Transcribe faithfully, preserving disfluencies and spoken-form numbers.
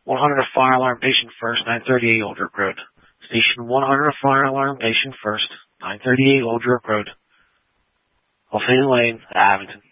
one hundred, a fire alarm, patient first, nine thirty-eight Old York Road. Station one hundred, a fire alarm, patient first, nine thirty-eight Old York Road. Hopefully Lane, Abington.